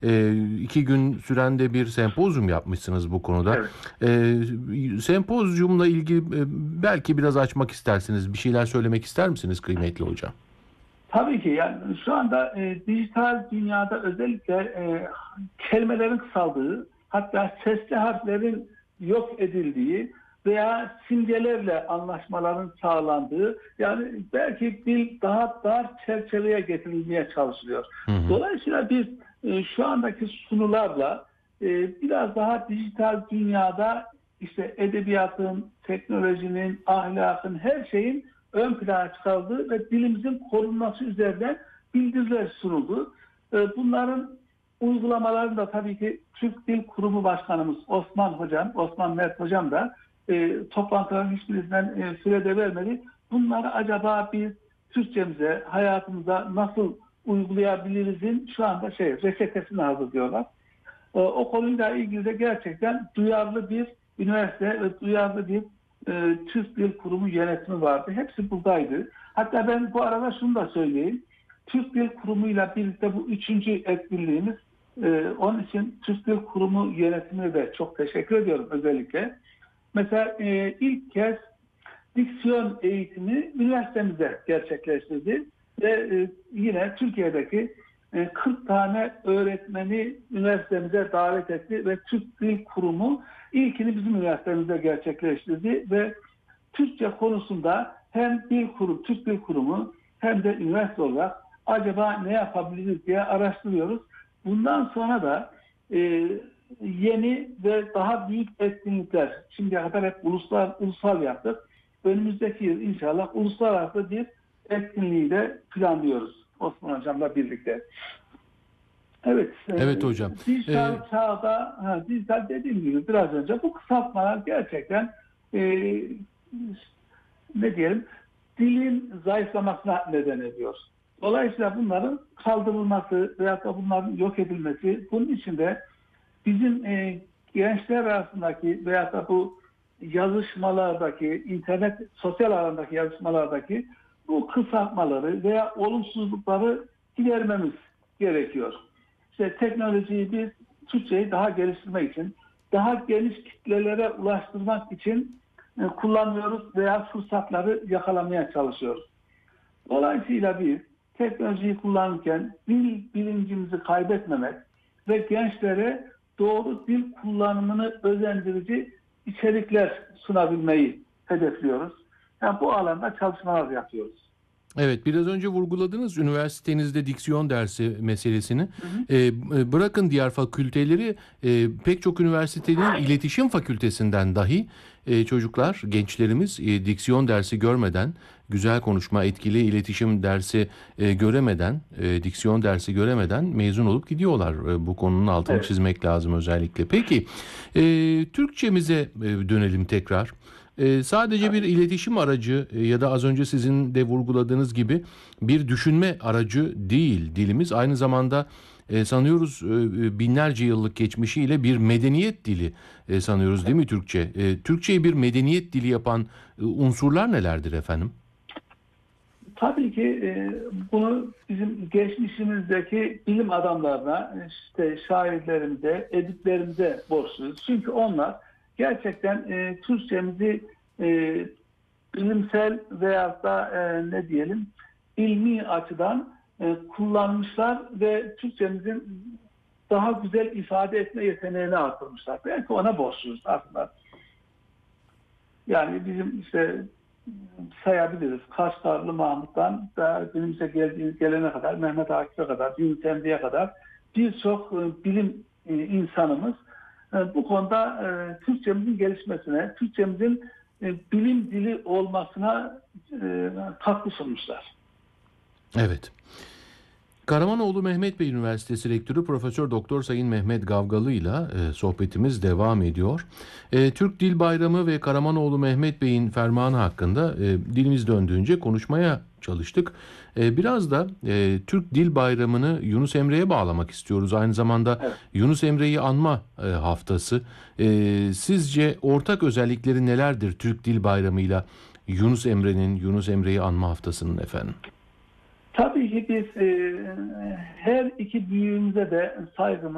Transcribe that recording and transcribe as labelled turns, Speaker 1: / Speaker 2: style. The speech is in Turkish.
Speaker 1: 2 gün süren de bir sempozyum yapmışsınız bu konuda.
Speaker 2: Evet.
Speaker 1: Sempozyumla ilgili belki biraz açmak istersiniz. Bir şeyler söylemek ister misiniz kıymetli hocam?
Speaker 2: Tabii ki yani şu anda dijital dünyada özellikle kelimelerin kısaldığı, hatta sesli harflerin yok edildiği veya simgelerle anlaşmaların sağlandığı, yani belki dil daha dar çerçeveye getirilmeye çalışılıyor.
Speaker 1: Hı hı.
Speaker 2: Dolayısıyla biz şu andaki sunularla biraz daha dijital dünyada işte edebiyatın, teknolojinin, ahlakın, her şeyin ön plana çıkarıldığı ve dilimizin korunması üzerinden bildiriler sunuldu. Bunların uygulamalarını da tabii ki Türk Dil Kurumu Başkanımız Osman Mert Hocam da toplantıların hiçbirisinden süre de vermedi. Bunları acaba biz Türkçemize, hayatımıza nasıl uygulayabilirizin şu anda reçetesini hazırlıyorlar. O konuyla ilgili de gerçekten duyarlı bir üniversite ve duyarlı bir Türk Dil Kurumu yönetimi vardı. Hepsi buradaydı. Hatta ben bu arada şunu da söyleyeyim. Türk Dil Kurumu ile birlikte bu 3. etkinliğimiz. Onun için Türk Dil Kurumu yönetimine de çok teşekkür ediyorum özellikle. Mesela ilk kez diksiyon eğitimi üniversitemizde gerçekleştirdi ve yine Türkiye'deki 40 tane öğretmeni üniversitemize davet etti ve Türk Dil Kurumu ilkini bizim üniversitemizde gerçekleştirdi ve Türkçe konusunda hem Türk Dil Kurumu hem de üniversite olarak acaba ne yapabiliriz diye araştırıyoruz. Bundan sonra da yeni ve daha büyük etkinlikler, şimdiye kadar hep ulusal yaptık. Önümüzdeki yıl inşallah uluslararası bir etkinliği de planlıyoruz Osman Hocam'la birlikte. Evet,
Speaker 1: Evet hocam.
Speaker 2: dijital çağda, dijital dediğim gibi biraz önce bu kısaltmalar gerçekten ne diyelim, dilin zayıflamasına neden ediyor. Dolayısıyla bunların kaldırılması veyahut da bunların yok edilmesi, bunun için de bizim gençler arasındaki veyahut da bu yazışmalardaki, internet, sosyal alandaki yazışmalardaki bu kısaltmaları veya olumsuzlukları gidermemiz gerekiyor. İşte teknolojiyi biz Türkçeyi daha geliştirmek için, daha geniş kitlelere ulaştırmak için kullanıyoruz veya fırsatları yakalamaya çalışıyoruz. Dolayısıyla biz teknolojiyi kullanırken dil bilincimizi kaybetmemek ve gençlere doğru dil kullanımını özendirici içerikler sunabilmeyi hedefliyoruz. Yani bu alanda çalışmalar yapıyoruz.
Speaker 1: Evet, biraz önce vurguladınız üniversitenizde diksiyon dersi meselesini.
Speaker 2: Hı hı.
Speaker 1: Bırakın diğer fakülteleri, pek çok üniversitenin iletişim fakültesinden dahi çocuklar, gençlerimiz diksiyon dersi görmeden, güzel konuşma, etkili iletişim dersi göremeden, diksiyon dersi göremeden mezun olup gidiyorlar. Bu konunun altını
Speaker 2: Evet.
Speaker 1: çizmek lazım özellikle. Peki, Türkçemize dönelim tekrar. Sadece bir
Speaker 2: Tabii.
Speaker 1: iletişim aracı ya da az önce sizin de vurguladığınız gibi bir düşünme aracı değil dilimiz. Aynı zamanda sanıyoruz binlerce yıllık geçmişiyle bir medeniyet dili sanıyoruz değil mi Türkçe? Türkçeyi bir medeniyet dili yapan unsurlar nelerdir efendim?
Speaker 2: Tabii ki bunu bizim geçmişimizdeki bilim adamlarına, işte şairlerimize, ediplerimize borçluyuz. Çünkü onlar gerçekten Türkçemizi e, bilimsel veyahut da ne diyelim ilmi açıdan kullanmışlar ve Türkçemizin daha güzel ifade etme yeteneğini artırmışlar. Belki ona borçluyuz aslında. Yani bizim işte sayabiliriz. Kaşgarlı Mahmut'tan da günümüze gelene kadar, Mehmet Akif'e kadar, Yunus Emre'ye kadar birçok bilim insanımız bu konuda Türkçemizin gelişmesine, Türkçemizin bilim dili olmasına katkı sunmuşlar.
Speaker 1: Evet. Karamanoğlu Mehmet Bey Üniversitesi Rektörü Profesör Doktor Sayın Mehmet Gavgalı ile sohbetimiz devam ediyor. Türk Dil Bayramı ve Karamanoğlu Mehmet Bey'in fermanı hakkında dilimiz döndüğünce konuşmaya çalıştık. Biraz da Türk Dil Bayramı'nı Yunus Emre'ye bağlamak istiyoruz. Aynı zamanda
Speaker 2: Evet.
Speaker 1: Yunus Emre'yi anma haftası. Sizce ortak özellikleri nelerdir Türk Dil Bayramı'yla Yunus Emre'yi anma haftasının efendim?
Speaker 2: Tabii ki biz her iki büyüğümüze de saygımız